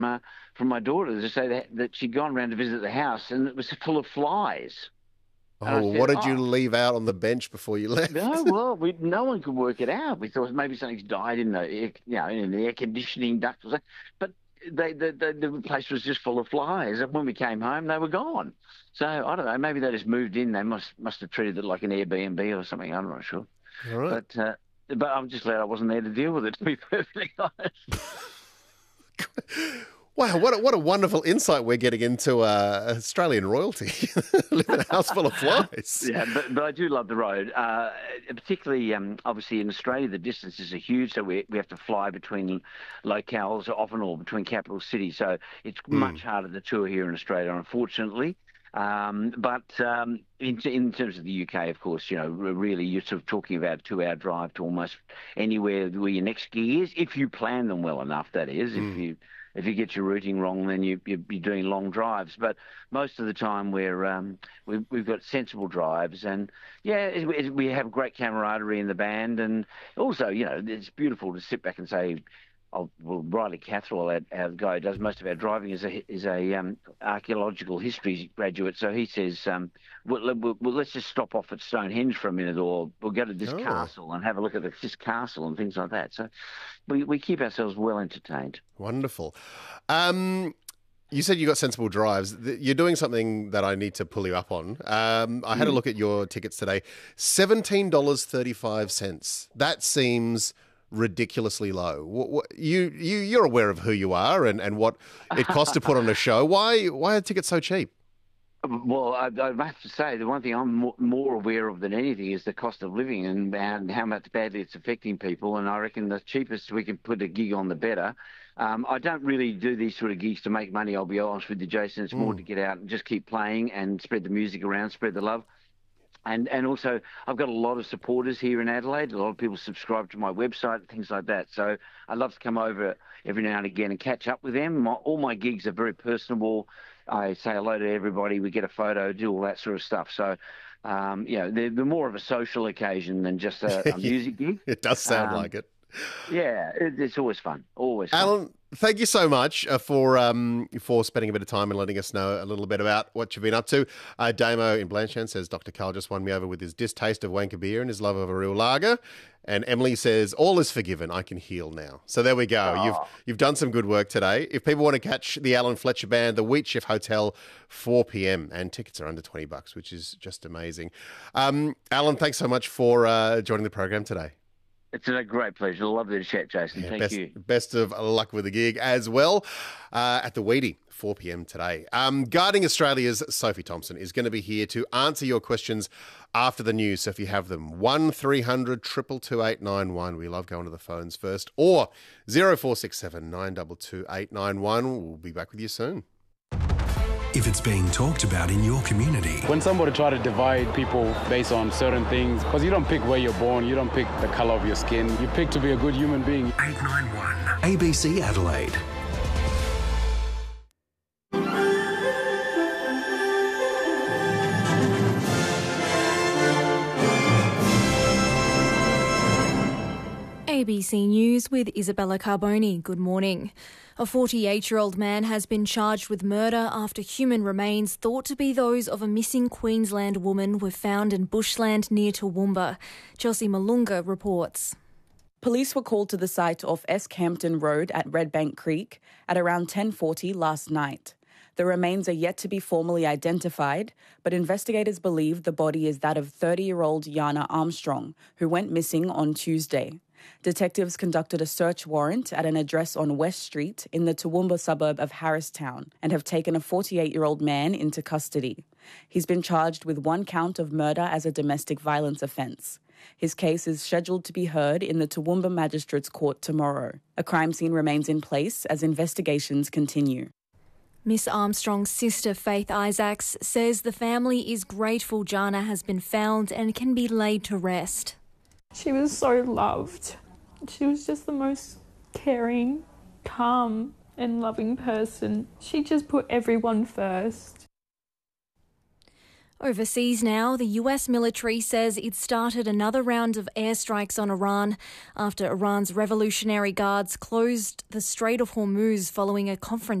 from my daughter to say that she'd gone round to visit the house and it was full of flies. And I Oh, said, what did you "Oh, leave out on the bench before you no, left? well, no one could work it out. We thought maybe something's died in the in the air conditioning duct or something. But the place was just full of flies. And when we came home, they were gone. So I don't know. Maybe they just moved in. They must have treated it like an Airbnb or something. I'm not sure. All right. But I'm just glad I wasn't there to deal with it. To be perfectly honest. Wow, what a wonderful insight we're getting into Australian royalty. Live in a house full of flies. Yeah, but I do love the road, particularly obviously in Australia the distances are huge, so we have to fly between locales often or between capital cities, so it's much harder to tour here in Australia, unfortunately. But in terms of the UK, of course, really you're sort of talking about a 2-hour drive to almost anywhere where your next gig is, if you plan them well enough, that is. If you get your routing wrong, then you're doing long drives. But most of the time, we've got sensible drives, and yeah, we have great camaraderie in the band, and also, it's beautiful to sit back and say, well, Riley Catherall, our guy who does most of our driving, is a archaeological history graduate. So he says, well, let's just stop off at Stonehenge for a minute, or we'll go to this Oh, castle and have a look at this castle and things like that. So we keep ourselves well entertained. wonderful. You said you got sensible drives. You're doing something that I need to pull you up on. I had a look at your tickets today. $17.35. That seems ridiculously low. You're aware of who you are and what it costs to put on a show. Why are tickets so cheap? Well, I have to say, the one thing I'm more aware of than anything is the cost of living and how much badly it's affecting people. And I reckon the cheapest we can put a gig on, the better. I don't really do these sort of gigs to make money, I'll be honest with you, Jason. It's more to get out and just keep playing and spread the music around, spread the love. And also, I've got a lot of supporters here in Adelaide. A lot of people subscribe to my website, things like that. So I love to come over every now and again and catch up with them. All my gigs are very personable. I say hello to everybody. We get a photo, do all that sort of stuff. So, they're more of a social occasion than just a music gig. It does sound Um, like it. yeah, it's always fun. Always fun. Alan, thank you so much for spending a bit of time and letting us know a little bit about what you've been up to. Damo in Blanchard says Dr. Carl just won me over with his distaste of wanker beer and his love of a real lager. And Emily says, all is forgiven. I can heal now. So there we go. You've done some good work today. If people want to catch the Alan Fletcher Band, the Wheat Shift Hotel, 4 p.m. and tickets are under $20, which is just amazing. Alan, thanks so much for joining the program today. It's a great pleasure. Lovely to chat, Jason. Yeah, Thank you. best of luck with the gig as well at the Weedy, 4 p.m. today. Guarding Australia's Sophie Thompson is going to be here to answer your questions after the news. So if you have them, 1300 222 891. We love going to the phones first. Or 0467 922 891. We'll be back with you soon. If it's being talked about in your community. When somebody try to divide people based on certain things, because you don't pick where you're born, you don't pick the colour of your skin, you pick to be a good human being. 891 ABC Adelaide. ABC News with Isabella Carboni. Good morning. A 48-year-old man has been charged with murder after human remains thought to be those of a missing Queensland woman were found in bushland near Toowoomba. Chelsea Malunga reports. Police were called to the site off Escampton Road at Redbank Creek at around 10:40 last night. The remains are yet to be formally identified, but investigators believe the body is that of 30-year-old Yana Armstrong, who went missing on Tuesday. Detectives conducted a search warrant at an address on West Street in the Toowoomba suburb of Harristown and have taken a 48-year-old man into custody. He's been charged with 1 count of murder as a domestic violence offence. His case is scheduled to be heard in the Toowoomba Magistrates Court tomorrow. A crime scene remains in place as investigations continue. Miss Armstrong's sister, Faith Isaacs, says the family is grateful Jana has been found and can be laid to rest. She was so loved. She was just the most caring, calm and loving person. She just put everyone first. Overseas now, the US military says it started another round of airstrikes on Iran after Iran's Revolutionary Guards closed the Strait of Hormuz following a confrontation